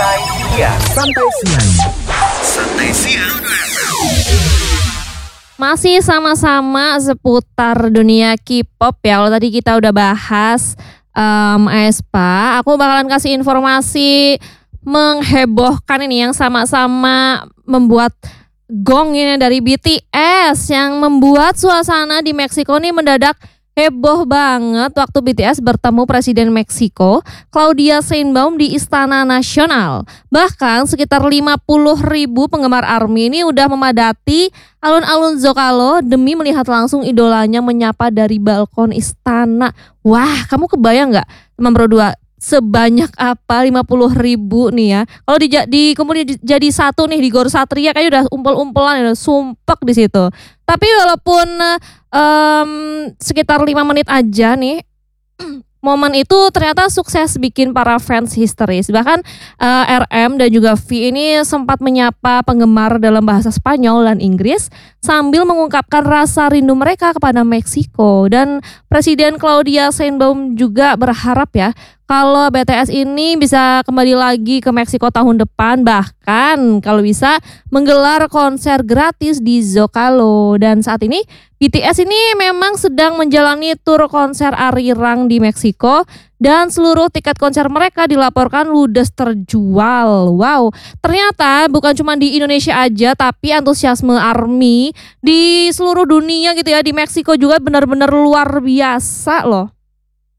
Santai siang. Masih sama-sama seputar dunia K-pop ya. Kalau tadi kita udah bahas aespa, aku bakalan kasih informasi menghebohkan ini yang sama-sama membuat gong ini dari BTS yang membuat suasana di Meksiko nih mendadak heboh banget waktu BTS bertemu Presiden Meksiko, Claudia Sheinbaum di Istana Nasional. Bahkan sekitar 50.000 penggemar ARMY ini udah memadati alun-alun Zocalo demi melihat langsung idolanya menyapa dari balkon istana. Wah, kamu kebayang gak teman berdua? Sebanyak apa 50.000 nih ya. Kalau dikumpulin jadi satu nih di Gor Satria kayaknya udah umpel-umpelan, udah sumpek di situ. Tapi walaupun sekitar 5 menit aja nih, momen itu ternyata sukses bikin para fans histeris. Bahkan RM dan juga V ini sempat menyapa penggemar dalam bahasa Spanyol dan Inggris sambil mengungkapkan rasa rindu mereka kepada Meksiko. Dan Presiden Claudia Sheinbaum juga berharap ya kalau BTS ini bisa kembali lagi ke Meksiko tahun depan, bahkan kalau bisa menggelar konser gratis di Zocalo. Dan saat ini BTS ini memang sedang menjalani tur konser Arirang di Meksiko dan seluruh tiket konser mereka dilaporkan ludes terjual. Wow, ternyata bukan cuma di Indonesia aja tapi antusiasme ARMY di seluruh dunia gitu ya, di Meksiko juga benar-benar luar biasa loh.